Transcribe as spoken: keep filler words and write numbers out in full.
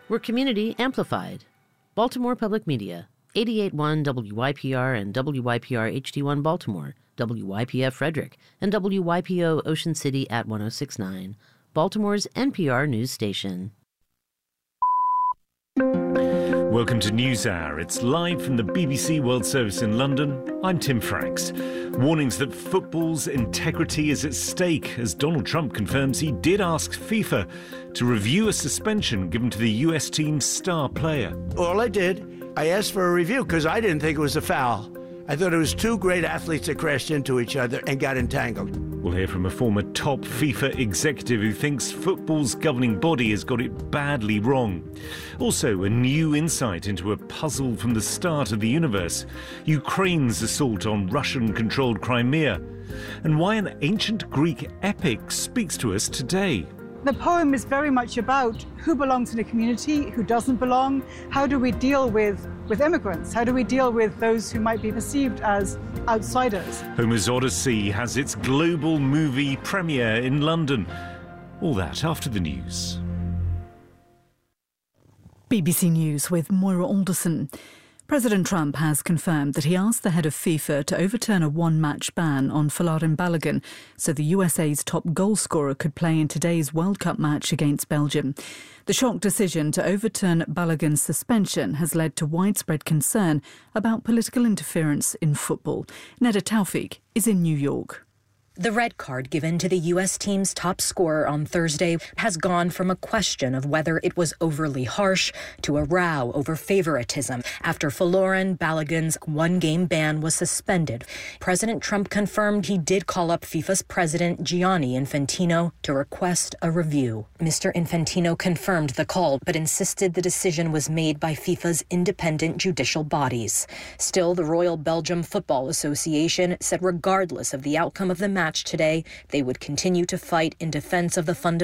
We're community amplified. Baltimore Public Media, eighty-eight point one W Y P R and W Y P R H D one Baltimore, W Y P F Frederick, and W Y P O Ocean City at one oh six point nine, Baltimore's N P R news station. Welcome to NewsHour. It's live from the B B C World Service in London. I'm Tim Franks. Warnings that football's integrity is at stake as Donald Trump confirms he did ask FIFA to review a suspension given to the U S team's star player. All I did, I asked for a review because I didn't think it was a foul. I thought it was two great athletes that crashed into each other and got entangled. We'll hear from a former top FIFA executive who thinks football's governing body has got it badly wrong. Also, a new insight into a puzzle from the start of the universe, Ukraine's assault on Russian-controlled Crimea, and why an ancient Greek epic speaks to us today. The poem is very much about who belongs in a community, who doesn't belong. How do we deal with, with immigrants? How do we deal with those who might be perceived as outsiders? Homer's Odyssey has its global movie premiere in London. All that after the news. B B C News with Moira Alderson. President Trump has confirmed that he asked the head of FIFA to overturn a one-match ban on Folarin Balogun so the U S A's top goalscorer could play in today's World Cup match against Belgium. The shock decision to overturn Balogun's suspension has led to widespread concern about political interference in football. Neda Taufik is in New York. The red card given to the U S team's top scorer on Thursday has gone from a question of whether it was overly harsh to a row over favoritism after Folarin Balogun's one-game ban was suspended. President Trump confirmed he did call up FIFA's president Gianni Infantino to request a review. Mister Infantino confirmed the call but insisted the decision was made by FIFA's independent judicial bodies. Still, the Royal Belgium Football Association said regardless of the outcome of the match today, they would continue to fight in defense of the fundamental